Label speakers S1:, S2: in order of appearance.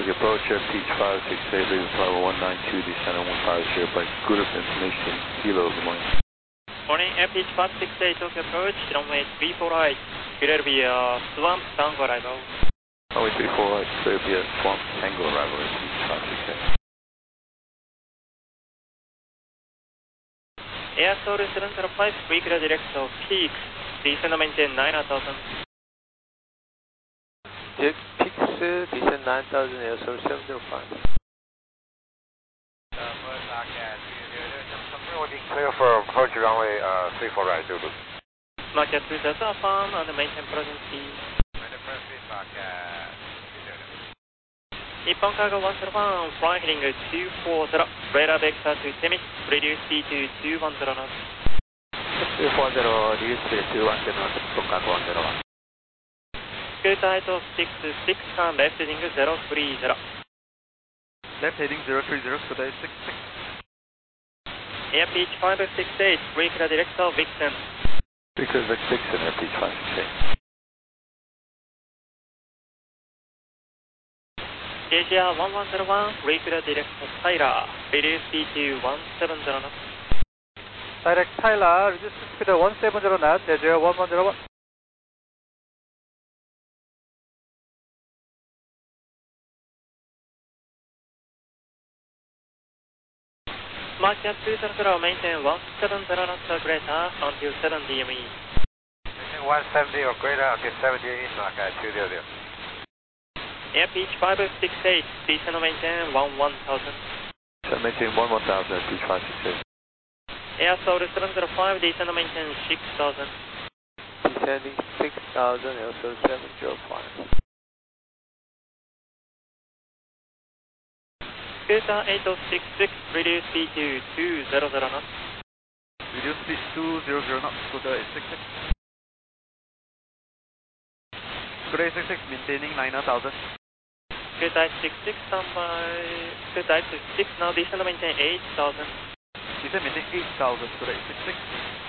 S1: Okay, approach FH 568, leaving flight 192, descend on 150, by good of information, kilo, good morning.
S2: Morning, FH 568, Tokyo approach, runway 34 right, Philadelphia Swamp Tango arrival.
S1: Runway 34 right, Philadelphia Swamp Tango arrival, FH 568.
S2: Air Soul 705, frequent direct of peaks, descend and maintain 9,000.
S1: Peaks, descend 9,000, Air Soul 705.
S3: We're being clear for approach runway 34 right, Zulu.
S2: Market 2 affirm and maintain present speed.
S3: Maintain present speed, market 2
S2: Nippon Cargo 101, fly heading 240, radar vector to Temis, reduce speed to 210 knots.
S1: 240, reduce speed to 210 knots, Nippon Cargo 101.
S2: Scoot height of 66, and left heading 030.
S4: Left heading 030, today 66.
S2: Air Peach 568, frequent direct of Vixen.
S1: Because Vic Dixon, FH 568.
S2: Asia 1101, frequent direct of Tyler, reduce speed to 170 knots.
S4: Direct Tyler, reduce speed to 170 knots, Asia 1101.
S2: Market 270, maintain 170 knots or greater until 7 DME.
S3: Maintain 170 or greater until 70 east, market 200.
S2: Air Peach 568, descend and maintain 11,000.
S1: So maintain 11,000, FH 568.
S2: Air Soul 705, descend and maintain 6,000.
S1: Descending 6,000, Air Soul 705.
S2: Scooter 8066, reduce speed to 200 knots.
S4: Reduce speed 200 knots, Scooter 866. Scooter 866, maintaining 9,000.
S2: Scooter 866, standby. Scooter 866, now descend and maintain 8,000.
S4: Descend maintain 8,000, Scooter 866.